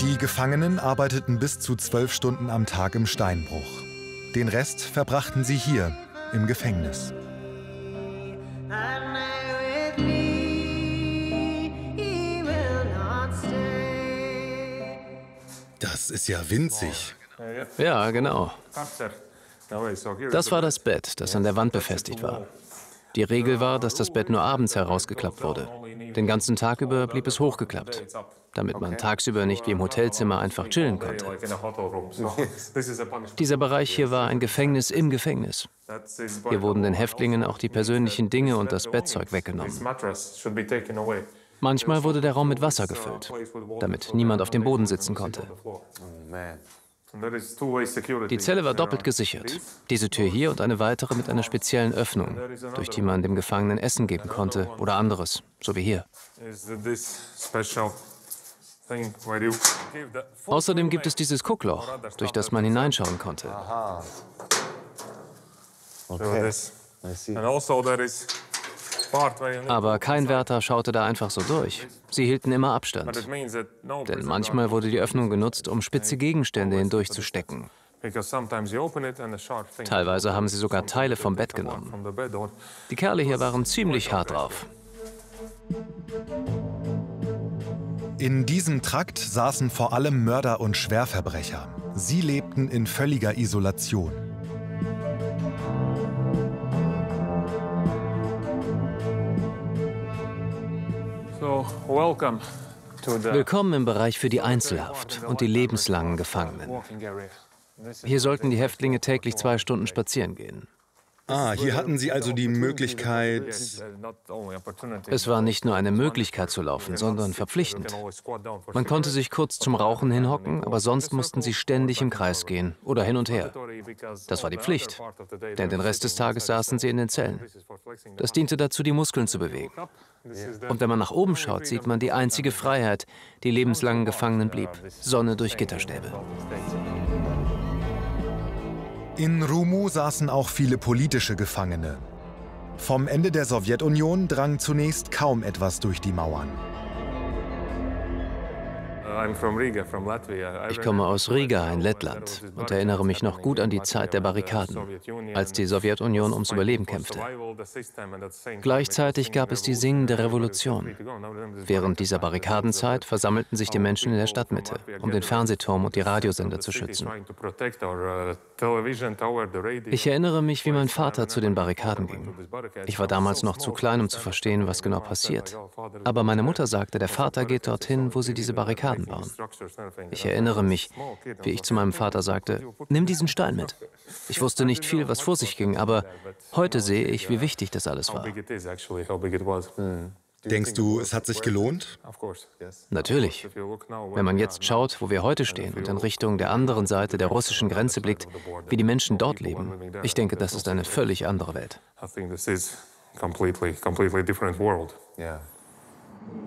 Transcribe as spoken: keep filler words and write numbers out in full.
Die Gefangenen arbeiteten bis zu zwölf Stunden am Tag im Steinbruch. Den Rest verbrachten sie hier, im Gefängnis. Das ist ja winzig. Ja, genau. Das war das Bett, das an der Wand befestigt war. Die Regel war, dass das Bett nur abends herausgeklappt wurde. Den ganzen Tag über blieb es hochgeklappt, damit man tagsüber nicht wie im Hotelzimmer einfach chillen konnte. Dieser Bereich hier war ein Gefängnis im Gefängnis. Hier wurden den Häftlingen auch die persönlichen Dinge und das Bettzeug weggenommen. Manchmal wurde der Raum mit Wasser gefüllt, damit niemand auf dem Boden sitzen konnte. Die Zelle war doppelt gesichert. Diese Tür hier und eine weitere mit einer speziellen Öffnung, durch die man dem Gefangenen Essen geben konnte oder anderes, so wie hier. Außerdem gibt es dieses Guckloch, durch das man hineinschauen konnte. Okay. Aber kein Wärter schaute da einfach so durch. Sie hielten immer Abstand. Denn manchmal wurde die Öffnung genutzt, um spitze Gegenstände hindurchzustecken. Teilweise haben sie sogar Teile vom Bett genommen. Die Kerle hier waren ziemlich hart drauf. In diesem Trakt saßen vor allem Mörder und Schwerverbrecher. Sie lebten in völliger Isolation. Willkommen im Bereich für die Einzelhaft und die lebenslangen Gefangenen. Hier sollten die Häftlinge täglich zwei Stunden spazieren gehen. Ah, hier hatten Sie also die Möglichkeit... Es war nicht nur eine Möglichkeit zu laufen, sondern verpflichtend. Man konnte sich kurz zum Rauchen hinhocken, aber sonst mussten sie ständig im Kreis gehen oder hin und her. Das war die Pflicht, denn den Rest des Tages saßen sie in den Zellen. Das diente dazu, die Muskeln zu bewegen. Und wenn man nach oben schaut, sieht man die einzige Freiheit, die lebenslangen Gefangenen blieb: Sonne durch Gitterstäbe. In Rumu saßen auch viele politische Gefangene. Vom Ende der Sowjetunion drang zunächst kaum etwas durch die Mauern. Ich komme aus Riga in Lettland und erinnere mich noch gut an die Zeit der Barrikaden, als die Sowjetunion ums Überleben kämpfte. Gleichzeitig gab es die singende Revolution. Während dieser Barrikadenzeit versammelten sich die Menschen in der Stadtmitte, um den Fernsehturm und die Radiosender zu schützen. Ich erinnere mich, wie mein Vater zu den Barrikaden ging. Ich war damals noch zu klein, um zu verstehen, was genau passiert. Aber meine Mutter sagte, der Vater geht dorthin, wo sie diese Barrikaden bauen. Ich erinnere mich, wie ich zu meinem Vater sagte: Nimm diesen Stein mit. Ich wusste nicht viel, was vor sich ging, aber heute sehe ich, wie wichtig das alles war. Denkst du, es hat sich gelohnt? Natürlich. Wenn man jetzt schaut, wo wir heute stehen und in Richtung der anderen Seite der russischen Grenze blickt, wie die Menschen dort leben, ich denke, das ist eine völlig andere Welt. completely, completely different world. Yeah.